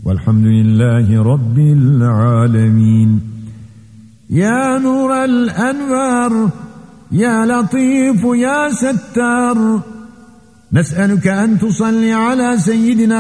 والحمد لله رب العالمين. يا نور الأنوار يا لطيف يا ستار، نسألك أن تصلي على سيدنا